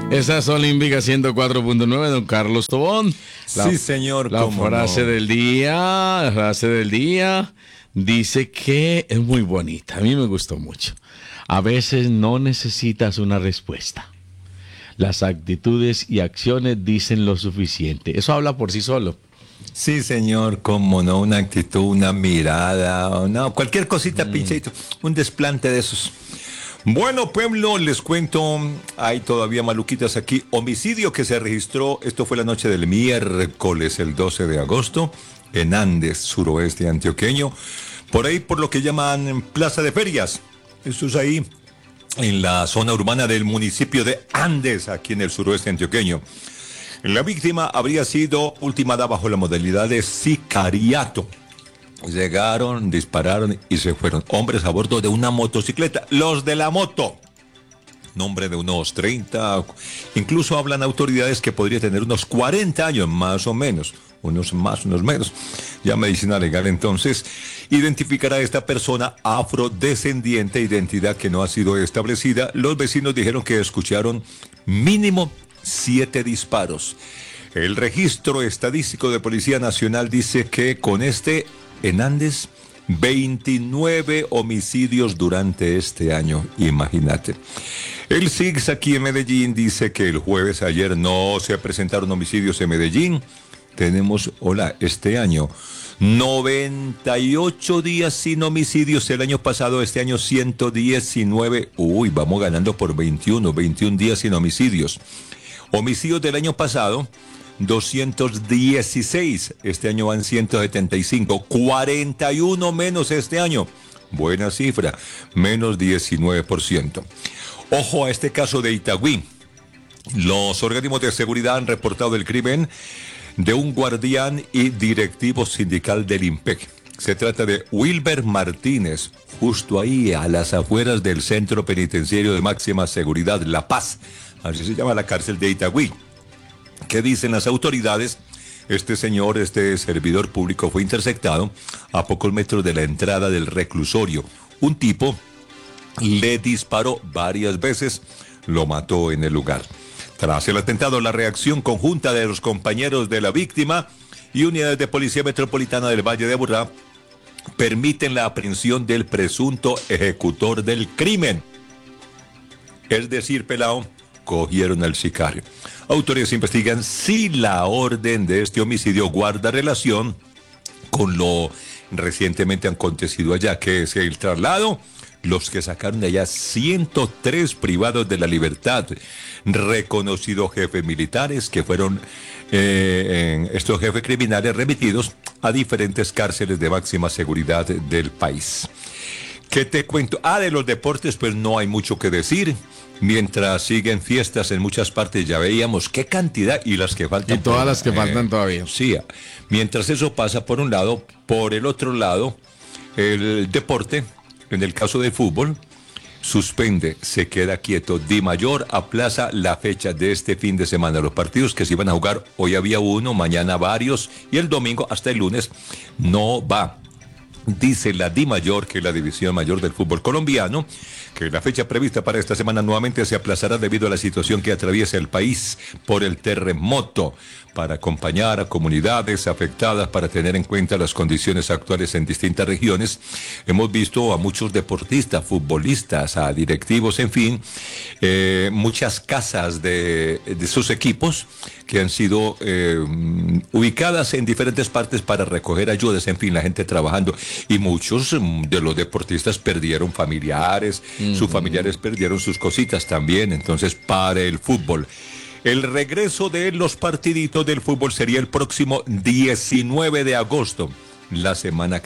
Esa es Olímpica 104.9, don Carlos Tobón. Sí, señor. La frase del día, dice que es muy bonita. A mí me gustó mucho. A veces no necesitas una respuesta. Las actitudes y acciones dicen lo suficiente. Eso habla por sí solo. Sí, señor, cómo no, una actitud, una mirada, no, cualquier cosita, pinchito, un desplante de esos. Bueno, pueblo, les cuento, hay todavía maluquitas aquí. Homicidio que se registró, esto fue la noche del miércoles, el 12 de agosto, en Andes, suroeste antioqueño, por ahí por lo que llaman Plaza de Ferias. Esto es ahí, en la zona urbana del municipio de Andes, aquí en el suroeste antioqueño. La víctima habría sido ultimada bajo la modalidad de sicariato. Llegaron, dispararon y se fueron. Hombres a bordo de una motocicleta. Los de la moto. Nombre de unos 30. Incluso hablan autoridades que podría tener unos 40 años más o menos. Unos más, unos menos. Ya medicina legal entonces. Identificará a esta persona afrodescendiente, identidad que no ha sido establecida. Los vecinos dijeron que escucharon mínimo 7 disparos. El registro estadístico de Policía Nacional dice que con en Andes, 29 homicidios durante este año, imagínate. El SIGS aquí en Medellín dice que el jueves ayer no se presentaron homicidios en Medellín. Tenemos, este año, 98 días sin homicidios. El año pasado, este año 119. Uy, vamos ganando por 21 días sin homicidios. Homicidios del año pasado, 216. Este año van 175. 41 menos este año. Buena cifra. Menos 19%. Ojo a este caso de Itagüí. Los organismos de seguridad han reportado el crimen de un guardián y directivo sindical del IMPEC. Se trata de Wilber Martínez, justo ahí a las afueras del Centro Penitenciario de Máxima Seguridad, La Paz. Así se llama la cárcel de Itagüí. ¿Qué dicen las autoridades? Este servidor público fue interceptado a pocos metros de la entrada del reclusorio. Un tipo le disparó varias veces, lo mató en el lugar. Tras el atentado, la reacción conjunta de los compañeros de la víctima y unidades de Policía Metropolitana del Valle de Aburrá permiten la aprehensión del presunto ejecutor del crimen. Es decir, pelao, cogieron al sicario. Autoridades investigan si la orden de este homicidio guarda relación con lo recientemente acontecido allá, que es el traslado. Los que sacaron de allá 103 privados de la libertad, reconocidos jefes militares que fueron estos jefes criminales remitidos a diferentes cárceles de máxima seguridad del país. ¿Qué te cuento? De los deportes, pues no hay mucho que decir. Mientras siguen fiestas en muchas partes, ya veíamos qué cantidad y las que faltan. Y todas las que faltan todavía. Sí, mientras eso pasa por un lado, por el otro lado, el deporte, en el caso del fútbol, suspende, se queda quieto. Dimayor aplaza la fecha de este fin de semana. Los partidos que se iban a jugar, hoy había uno, mañana varios, y el domingo hasta el lunes no va. Dice la Dimayor, que es la división mayor del fútbol colombiano, que la fecha prevista para esta semana nuevamente se aplazará debido a la situación que atraviesa el país por el terremoto, para acompañar a comunidades afectadas, para tener en cuenta las condiciones actuales en distintas regiones. Hemos visto a muchos deportistas, futbolistas, a directivos, en fin, muchas casas de sus equipos que han sido ubicadas en diferentes partes para recoger ayudas, en fin, la gente trabajando. Y muchos de los deportistas perdieron familiares, sus familiares perdieron sus cositas también. Entonces, para el fútbol, el regreso de los partiditos del fútbol sería el próximo 19 de agosto, la semana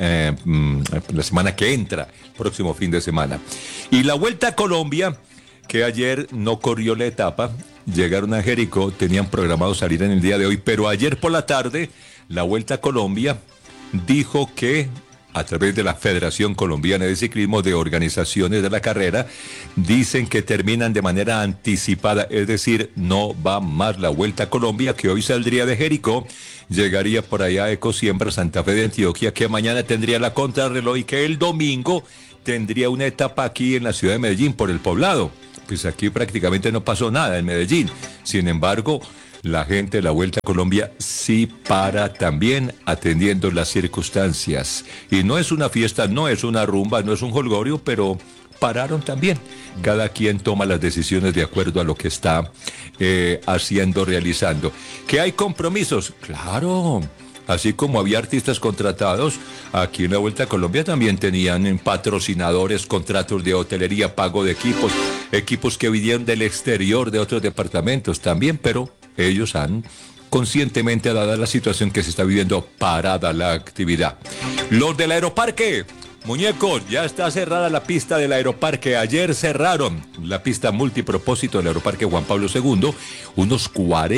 que entra, próximo fin de semana. Y la Vuelta a Colombia, que ayer no corrió la etapa, llegaron a Jericó, tenían programado salir en el día de hoy, pero ayer por la tarde, la Vuelta a Colombia dijo que, a través de la Federación Colombiana de Ciclismo, de organizaciones de la carrera, dicen que terminan de manera anticipada, es decir, no va más la Vuelta a Colombia, que hoy saldría de Jericó, llegaría por allá a Ecosiembra, Santa Fe de Antioquia, que mañana tendría la contrarreloj y que el domingo tendría una etapa aquí en la ciudad de Medellín, por el Poblado, Pues aquí prácticamente no pasó nada en Medellín. Sin embargo, la gente de la Vuelta a Colombia sí para también atendiendo las circunstancias. Y no es una fiesta, no es una rumba, no es un jolgorio, pero pararon también. Cada quien toma las decisiones de acuerdo a lo que está haciendo, realizando. ¿Que hay compromisos? Claro. Así como había artistas contratados, aquí en la Vuelta a Colombia también tenían patrocinadores, contratos de hotelería, pago de equipos que vinieron del exterior de otros departamentos también, pero ellos han conscientemente, dada la situación que se está viviendo, parada la actividad. Los del Aeroparque. Muñecos, ya está cerrada la pista del Aeroparque. Ayer cerraron la pista multipropósito del Aeroparque Juan Pablo II. Unos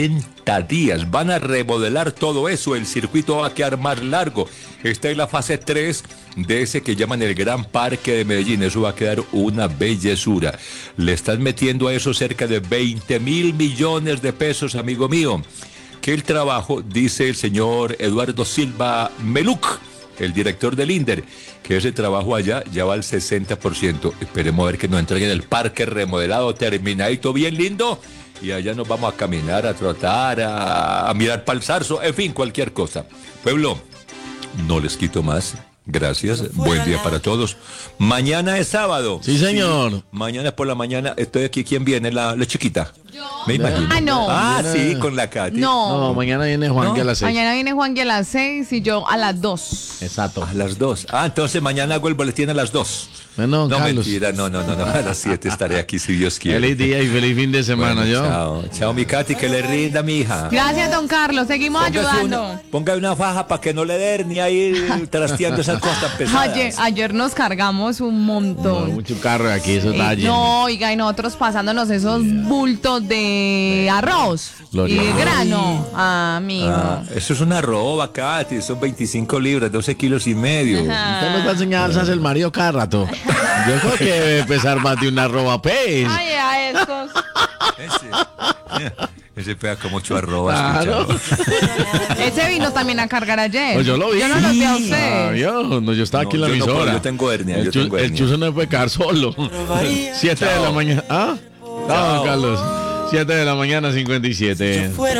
40 días. Van a remodelar todo eso. El circuito va a quedar más largo. Está en la fase 3 de ese que llaman el Gran Parque de Medellín. Eso va a quedar una bellezura. Le están metiendo a eso cerca de 20.000 millones de pesos, amigo mío. Que el trabajo, dice el señor Eduardo Silva Meluc, el director del INDER, que ese trabajo allá ya va al 60%. Esperemos a ver que nos entreguen el parque remodelado, terminadito, bien lindo, y allá nos vamos a caminar, a trotar, a mirar para el zarzo, en fin, cualquier cosa. Pueblo, no les quito más. Gracias, buen día para todos. Mañana es sábado. Sí, señor. Sí, mañana por la mañana estoy aquí. ¿Quién viene? La chiquita. Yo. Me imagino. Ah, no. Ah, sí, con la Katy. No, mañana viene Juan que a las 6. Mañana viene Juan a las 6 y yo a las 2. Exacto. A las 2. Ah, entonces mañana hago el boletín a las 2. No, No, Carlos. mentira, no. A las 7 estaré aquí si Dios quiere. Feliz día y feliz fin de semana, Bueno, yo. Chao, mi Katy, que le rinda, mi hija. Gracias, don Carlos. Seguimos ayudando. Ponga una faja para que no le den ni ahí trasteando esas cosas tan pesadas. Ayer nos cargamos un montón. No, mucho carro aquí, eso está lleno. No, oiga, y nosotros pasándonos esos bultos de arroz y de grano. Ah, mijo. Eso es una roba, Katy. Son 25 libras, 12 kilos y medio. Usted nos va a enseñar a alzarse el Mario cada rato. Yo creo que debe pesar más de una arroba pez. Ay, a estos. Ese pega como 8 arrobas. Claro. Ese vino también a cargar ayer. Pues yo lo vi. Yo no lo vi a usted. Ah, yo estaba aquí en la yo no puedo, emisora. yo tengo hernia. El chuzo no puede quedar solo. 7 de la mañana. ¿Ah? Chao, Carlos. 7 de la mañana, 57.